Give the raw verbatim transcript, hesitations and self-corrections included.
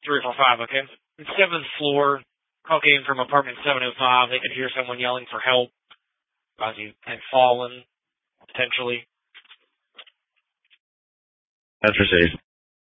three four five, okay? The seventh floor, call came from apartment seven oh five. They could hear someone yelling for help. As you had fallen, potentially. That's for safe.